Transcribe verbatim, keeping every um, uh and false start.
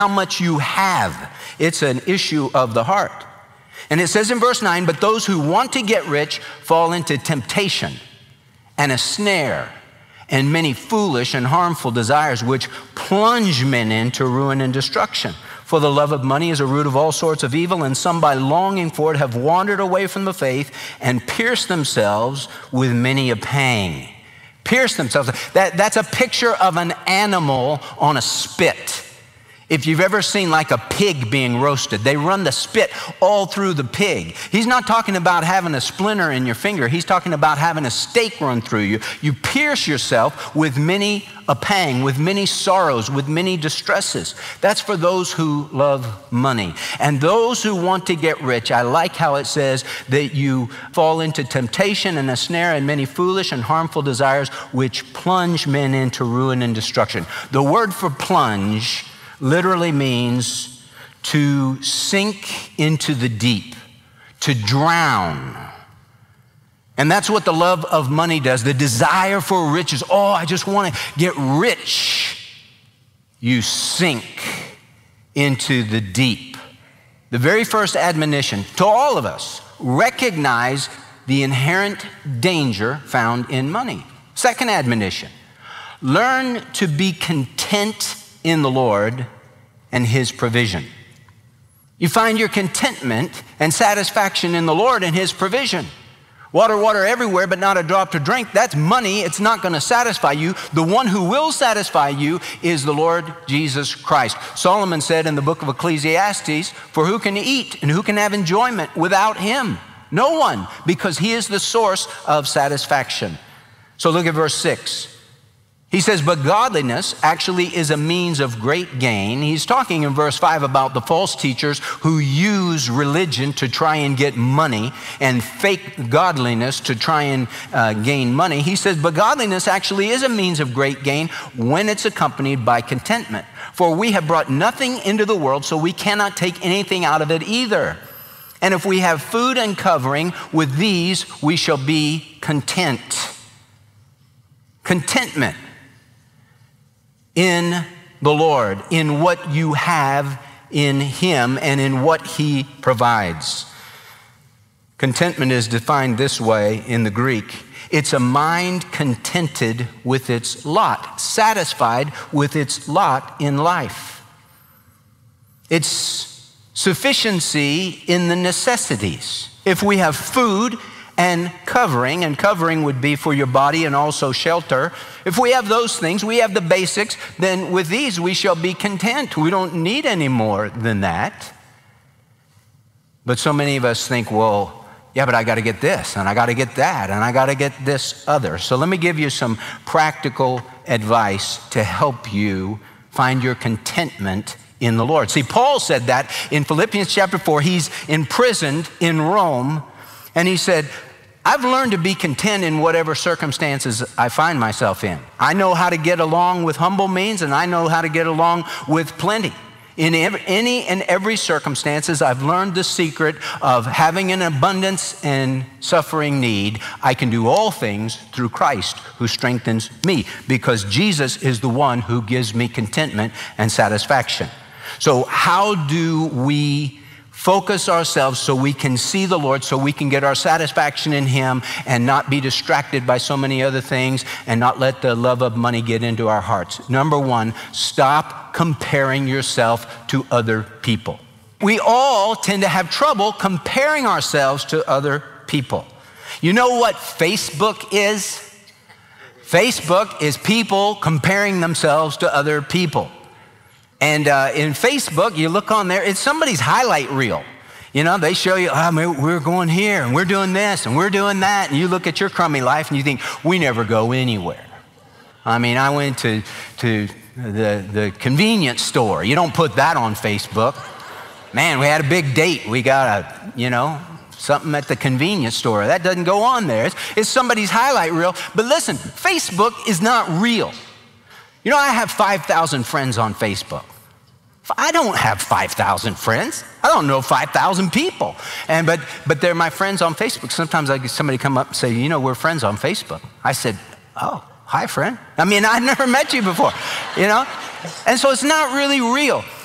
how much you have. It's an issue of the heart. And it says in verse nine, but those who want to get rich fall into temptation and a snare and many foolish and harmful desires, which plunge men into ruin and destruction. For the love of money is a root of all sorts of evil, and some by longing for it have wandered away from the faith and pierced themselves with many a pang. Pierce themselves. That, that's a picture of an animal on a spit. If you've ever seen like a pig being roasted, they run the spit all through the pig. He's not talking about having a splinter in your finger. He's talking about having a stake run through you. You pierce yourself with many a pang, with many sorrows, with many distresses. That's for those who love money. And those who want to get rich, I like how it says that you fall into temptation and a snare and many foolish and harmful desires, which plunge men into ruin and destruction. The word for plunge literally means to sink into the deep, to drown. And that's what the love of money does. The desire for riches. Oh, I just want to get rich. You sink into the deep. The very first admonition to all of us, recognize the inherent danger found in money. Second admonition, learn to be content in the Lord and his provision. You find your contentment and satisfaction in the Lord and his provision. Water, water everywhere, but not a drop to drink. That's money. It's not going to satisfy you. The one who will satisfy you is the Lord Jesus Christ. Solomon said in the book of Ecclesiastes, for who can eat and who can have enjoyment without him? No one, because he is the source of satisfaction. So look at verse six. He says, but godliness actually is a means of great gain. He's talking in verse five about the false teachers who use religion to try and get money and fake godliness to try and uh, gain money. He says, but godliness actually is a means of great gain when it's accompanied by contentment. For we have brought nothing into the world, so we cannot take anything out of it either. And if we have food and covering, with these we shall be content. Contentment in the Lord, in what you have in him and in what he provides. Contentment is defined this way in the Greek. It's a mind contented with its lot, satisfied with its lot in life. It's sufficiency in the necessities. If we have food and covering, and covering would be for your body and also shelter. If we have those things, we have the basics, then with these we shall be content. We don't need any more than that. But so many of us think, well, yeah, but I got to get this, and I got to get that, and I got to get this other. So let me give you some practical advice to help you find your contentment in the Lord. See, Paul said that in Philippians chapter four. He's imprisoned in Rome, and he said, I've learned to be content in whatever circumstances I find myself in. I know how to get along with humble means, and I know how to get along with plenty. In every, any and every circumstances, I've learned the secret of having an abundance and suffering need. I can do all things through Christ who strengthens me, because Jesus is the one who gives me contentment and satisfaction. So how do we focus ourselves so we can see the Lord, so we can get our satisfaction in him and not be distracted by so many other things and not let the love of money get into our hearts? Number one, stop comparing yourself to other people. We all tend to have trouble comparing ourselves to other people. You know what Facebook is? Facebook is people comparing themselves to other people. And uh, in Facebook, you look on there, it's somebody's highlight reel. You know, they show you, oh, we're going here, and we're doing this, and we're doing that. And you look at your crummy life, and you think, we never go anywhere. I mean, I went to, to the, the convenience store. You don't put that on Facebook. Man, we had a big date. We got a, you know, something at the convenience store. That doesn't go on there. It's, it's somebody's highlight reel. But listen, Facebook is not real. You know, I have five thousand friends on Facebook. I don't have five thousand friends. I don't know five thousand people. And but but they're my friends on Facebook. Sometimes I get somebody come up and say, you know, we're friends on Facebook. I said, oh, hi, friend. I mean, I've never met you before, you know? And so it's not really real.